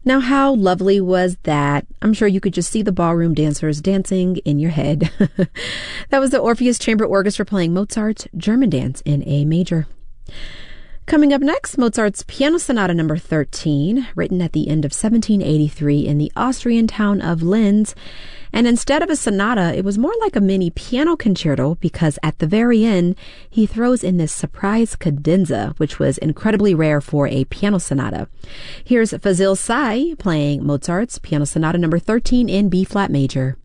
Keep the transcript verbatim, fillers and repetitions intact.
Now, how lovely was that? I'm sure you could just see the ballroom dancers dancing in your head. That was the Orpheus Chamber Orchestra playing Mozart's German Dance in A major. Coming up next, Mozart's Piano Sonata number thirteen, written at the end of seventeen eighty-three in the Austrian town of Linz. And instead of a sonata, it was more like a mini piano concerto because at the very end, he throws in this surprise cadenza, which was incredibly rare for a piano sonata. Here's Fazil Say playing Mozart's Piano Sonata number thirteen in B-flat major.